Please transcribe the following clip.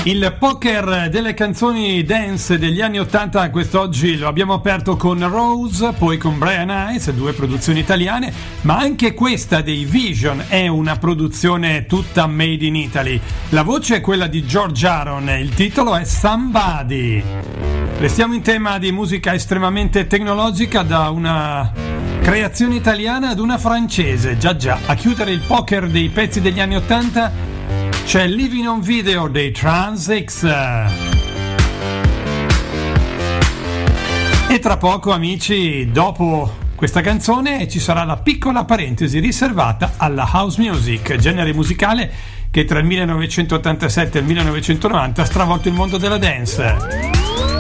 Il poker delle canzoni dance degli anni 80 quest'oggi lo abbiamo aperto con Rose, poi con Brian Ice, due produzioni italiane, ma anche questa dei Vision è una produzione tutta made in Italy. La voce è quella di George Aaron, il titolo è Somebody. Restiamo in tema di musica estremamente tecnologica, da una creazione italiana ad una francese. Già, a chiudere il poker dei pezzi degli anni 80 c'è Living on Video dei Trans-X. E tra poco, amici, dopo questa canzone ci sarà la piccola parentesi riservata alla house music, genere musicale che tra il 1987 e il 1990 ha stravolto il mondo della dance.